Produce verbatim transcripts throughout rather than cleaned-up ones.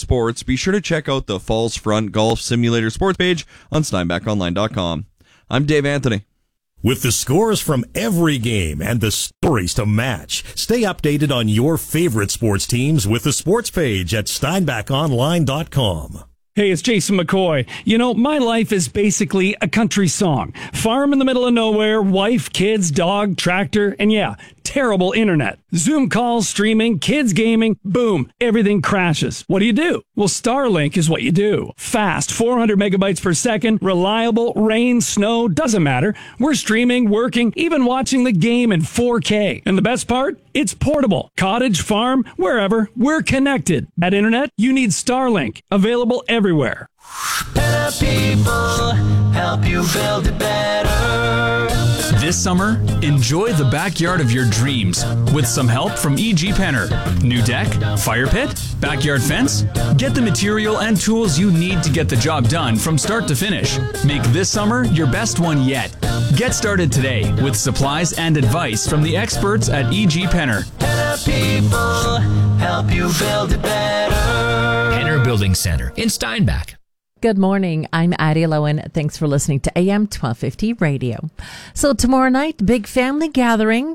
sports, be sure to check out the Falls Front Golf Simulator sports page on steinbach online dot com. I'm Dave Anthony. With the scores from every game and the stories to match, stay updated on your favorite sports teams with the sports page at steinbach online dot com. Hey, it's Jason McCoy. You know, my life is basically a country song. Farm in the middle of nowhere, wife, kids, dog, tractor, and yeah, terrible internet. Zoom calls, streaming, kids gaming, boom, everything crashes. What do you do? Well, Starlink is what you do. Fast, four hundred megabytes per second, reliable, rain, snow, doesn't matter. We're streaming, working, even watching the game in four K. And the best part? It's portable. Cottage, farm, wherever, we're connected. At internet, you need Starlink. Available everywhere. Better people help you build it better. This summer, enjoy the backyard of your dreams with some help from E G Penner. New deck, fire pit, backyard fence? Get the material and tools you need to get the job done from start to finish. Make this summer your best one yet. Get started today with supplies and advice from the experts at E G Penner. Better people help you build it better. Penner Building Center in Steinbach. Good morning. I'm Addie Lowen. Thanks for listening to A M twelve fifty Radio. So tomorrow night, big family gathering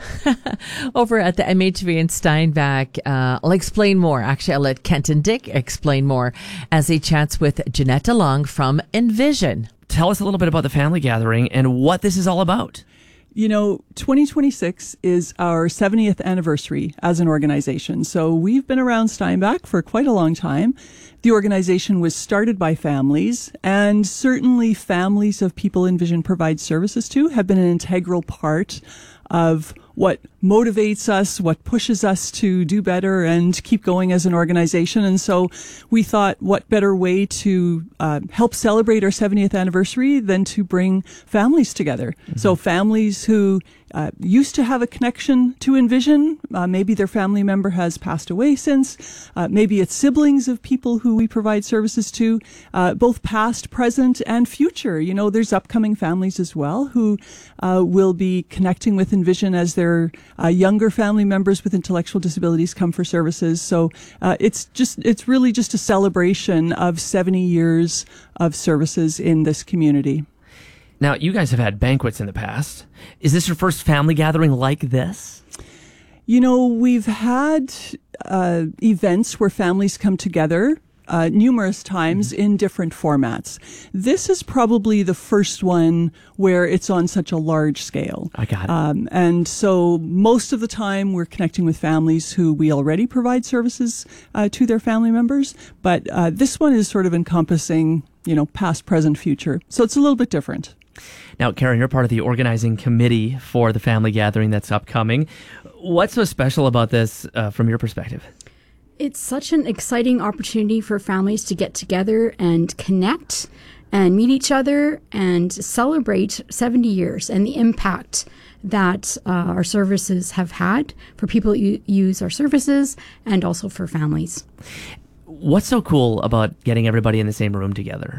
over at the M H V in Steinbach. Uh, I'll explain more. Actually, I'll let Kent and Dick explain more as he chats with Jeanette DeLong from Envision. Tell us a little bit about the family gathering and what this is all about. You know, twenty twenty-six is our seventieth anniversary as an organization. So we've been around Steinbach for quite a long time. The organization was started by families, and certainly families of people Envision provides services to have been an integral part of what motivates us, what pushes us to do better and keep going as an organization. And so we thought, what better way to uh, help celebrate our seventieth anniversary than to bring families together. Mm-hmm. So families who uh, used to have a connection to Envision, uh, maybe their family member has passed away since, uh, maybe it's siblings of people who we provide services to, uh, both past, present, and future. You know, there's upcoming families as well who uh, will be connecting with Envision as their Uh, younger family members with intellectual disabilities come for services. So uh, it's just it's really just a celebration of seventy years of services in this community. Now, you guys have had banquets in the past. Is this your first family gathering like this? You know, we've had uh, events where families come together Uh, numerous times mm-hmm. in different formats. This is probably the first one where it's on such a large scale. I got it. Um, and so most of the time we're connecting with families who we already provide services uh, to their family members. But uh, this one is sort of encompassing, you know, past, present, future. So it's a little bit different. Now, Karen, you're part of the organizing committee for the family gathering that's upcoming. What's so special about this uh, from your perspective? It's such an exciting opportunity for families to get together and connect and meet each other and celebrate seventy years and the impact that uh, our services have had for people who use our services and also for families. What's so cool about getting everybody in the same room together?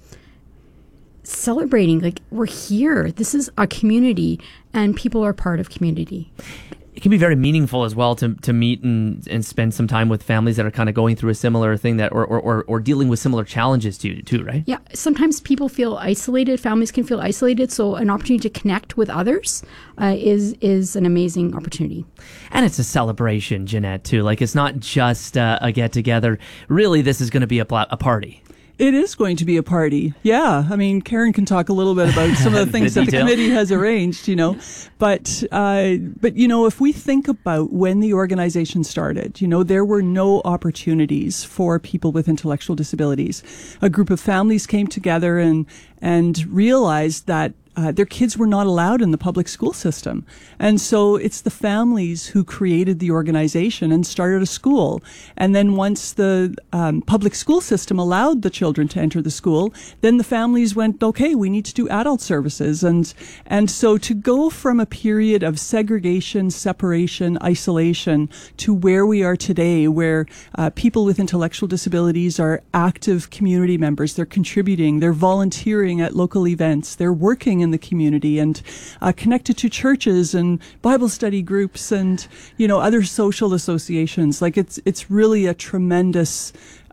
Celebrating, like, we're here. This is a community and people are part of community. It can be very meaningful as well to to meet and, and spend some time with families that are kind of going through a similar thing that or, or, or, or dealing with similar challenges to you too, right? Yeah. Sometimes people feel isolated. Families can feel isolated. So an opportunity to connect with others uh, is is an amazing opportunity. And it's a celebration, Jeanette, too. Like, it's not just uh, a get together. Really, this is going to be a, pl- a party. It is going to be a party. Yeah. I mean, Karen can talk a little bit about some of the things the that the detail. committee has arranged, you know. But, uh, but, you know, if we think about when the organization started, you know, there were no opportunities for people with intellectual disabilities. A group of families came together and, and realized that Uh, their kids were not allowed in the public school system. And so it's the families who created the organization and started a school. And then once the um, public school system allowed the children to enter the school, then the families went, okay, we need to do adult services. And, and so to go from a period of segregation, separation, isolation to where we are today, where uh, people with intellectual disabilities are active community members, they're contributing, they're volunteering at local events, they're working in the community and uh, connected to churches and Bible study groups and, you know, other social associations. Like, it's it's really a tremendous